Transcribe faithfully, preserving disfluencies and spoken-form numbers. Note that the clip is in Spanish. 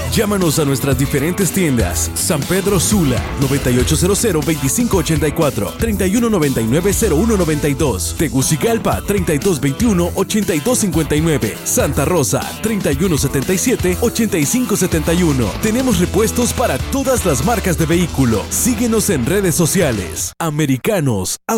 Llámanos a nuestras diferentes tiendas. San Pedro Sula, noventa y ocho cero cero veinticinco ochenta y cuatro, treinta y uno noventa y nueve cero uno noventa y dos. Tegucigalpa, treinta y dos veintiuno ochenta y dos cincuenta y nueve. Santa Rosa, treinta y uno setenta y siete ochenta y cinco setenta y uno. Tenemos repuestos para todas las marcas de vehículo. Síguenos en redes sociales. Americanos